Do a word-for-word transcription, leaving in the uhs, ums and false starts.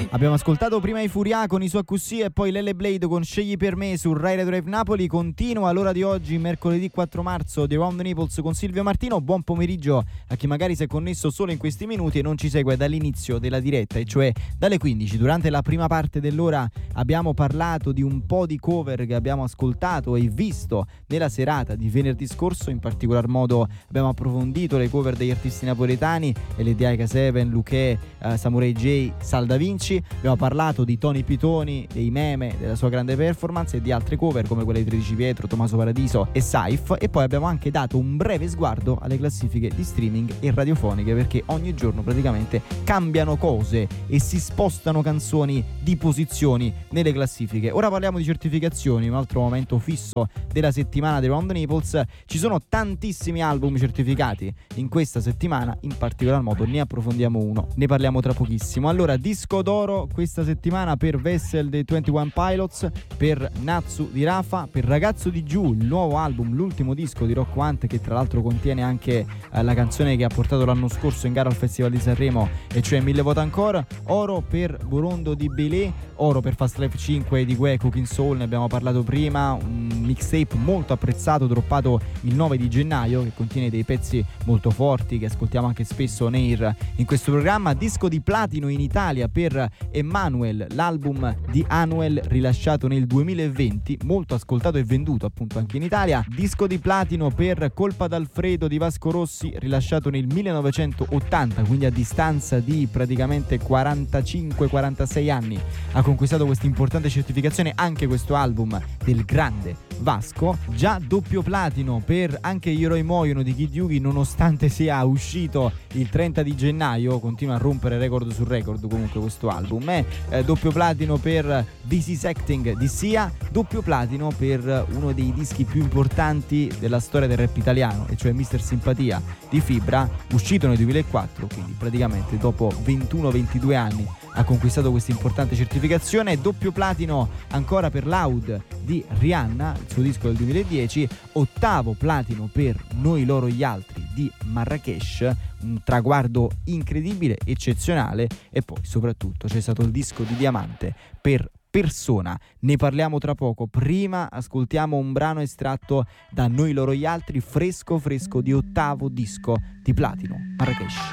Abbiamo ascoltato prima i Furia con i suoi Cusì e poi Lele Blade con Scegli per me su Rai Radio Drive Napoli. Continua l'ora di oggi, mercoledì quattro marzo, di Round the Naples con Silvio Martino. Buon pomeriggio a chi magari si è connesso solo in questi minuti e non ci segue dall'inizio della diretta, e cioè dalle quindici. Durante la prima parte dell'ora abbiamo parlato di un po' di cover che abbiamo ascoltato e visto nella serata di venerdì scorso. In particolar modo abbiamo approfondito le cover degli artisti napoletani, L D I K sette, Luché, uh, Samurai J, Sal Da Vinci. Abbiamo parlato di Tony Pitoni, dei Meme, della sua grande performance e di altre cover come quelle di tredici Pietro, Tommaso Paradiso e Saif. E poi abbiamo anche dato un breve sguardo alle classifiche di streaming e radiofoniche, perché ogni giorno praticamente cambiano cose e si spostano canzoni di posizioni nelle classifiche. Ora parliamo di certificazioni, un altro momento fisso della settimana di Round the Naples. Ci sono tantissimi album certificati in questa settimana, in particolar modo ne approfondiamo uno, ne parliamo tra pochissimo. Allora, disco d'oro questa settimana per Vessel dei ventuno Pilots, per Natsu di Rafa, per Ragazzo di Giù, il nuovo album, l'ultimo disco di Rocco Hunt, che tra l'altro contiene anche eh, la canzone che ha portato l'anno scorso in gara al Festival di Sanremo, e cioè Mille Voto Ancora. Oro per Borondo di Belé, oro per Fast Life cinque di Gue, Cooking Soul, ne abbiamo parlato prima, un mixtape molto apprezzato, droppato il nove di gennaio, che contiene dei pezzi molto forti che ascoltiamo anche spesso on air in questo programma. Disco di platino in Italia per Emmanuel, l'album di Anuel rilasciato nel duemilaventi, molto ascoltato e venduto appunto anche in Italia. Disco di platino per Colpa d'Alfredo di Vasco Rossi, rilasciato nel millenovecentottanta, quindi a distanza di praticamente quarantacinque quarantasei anni ha conquistato questa importante certificazione anche questo album del grande Vasco. Già doppio platino per Anche gli eroi muoiono di Kid Yugi, nonostante sia uscito il trenta di gennaio, continua a rompere record su record comunque questo album. eh, eh, doppio platino per This Is Acting di Sia, doppio platino per uno dei dischi più importanti della storia del rap italiano, e cioè Mister Simpatia di Fibra, uscito nel duemilaquattro, quindi praticamente dopo ventuno ventidue anni ha conquistato questa importante certificazione. Doppio platino ancora per Loud di Rihanna, il suo disco del duemiladieci. Ottavo platino per Noi loro gli altri di Marrakesh, un traguardo incredibile, eccezionale. E poi soprattutto c'è stato il disco di diamante per Persona, ne parliamo tra poco. Prima ascoltiamo un brano estratto da Noi loro gli altri, fresco fresco di ottavo disco di platino, Marrakesh.